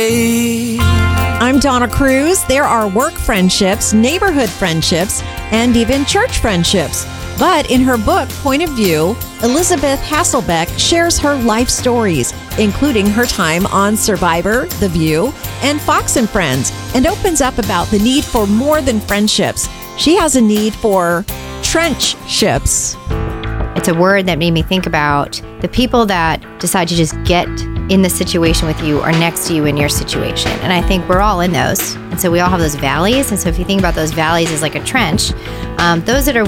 I'm Donna Cruz. There are work friendships, neighborhood friendships, and even church friendships. But in her book, Point of View, Elizabeth Hasselbeck shares her life stories, including her time on Survivor, The View, and Fox and Friends, and opens up about the need for more than friendships. She has a need for trench ships. It's a word that made me think about the people that decide to just get in the situation with you or next to you in your situation. And I think we're all in those. And so we all have those valleys. And so if you think about those valleys as like a trench, those that are